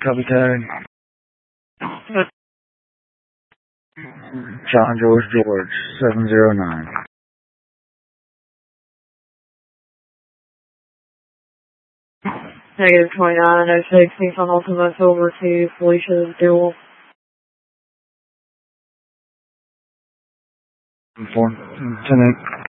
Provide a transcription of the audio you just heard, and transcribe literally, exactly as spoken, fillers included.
Copy tag. John George George, seven zero nine. Negative twenty-nine, oh six, Nissan Altima over to Felicia's Dual. Four, ten eight.